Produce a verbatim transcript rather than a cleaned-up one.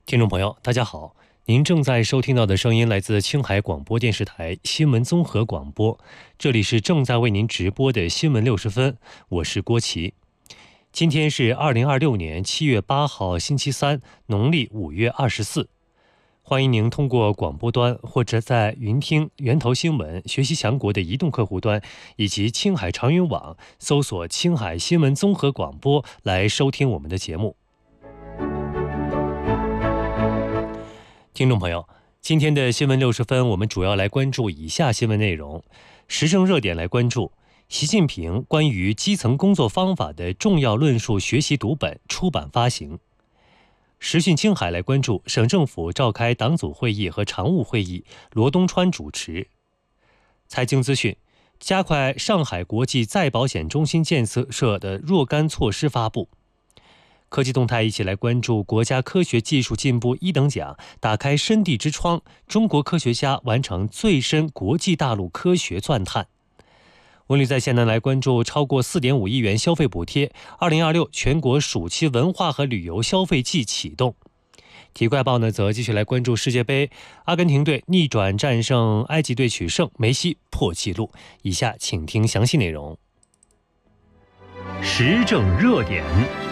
听众朋友，大家好，您正在收听到的声音来自青海广播电视台新闻综合广播，这里是正在为您直播的新闻六十分，我是郭琦。今天是二零二六年七月八号星期三，农历五月二十四。欢迎您通过广播端或者在云听、源头新闻、学习强国的移动客户端以及青海长云网搜索青海新闻综合广播来收听我们的节目。听众朋友，今天的新闻六十分，我们主要来关注以下新闻内容。时政热点来关注习近平关于基层工作方法的重要论述学习读本出版发行。时讯青海来关注省政府召开党组会议和常务会议，罗东川主持。财经资讯，加快上海国际再保险中心建设的若干措施发布。科技动态，一起来关注国家科学技术进步一等奖打开深地之窗，中国科学家完成最深国际大陆科学钻探。文旅在线呢，来关注超过 四点五亿元消费补贴，二零二六全国暑期文化和旅游消费季启动。体育快报呢，则继续来关注世界杯，阿根廷队逆转战胜埃及队取胜，梅西破纪录。以下请听详细内容。时政热点。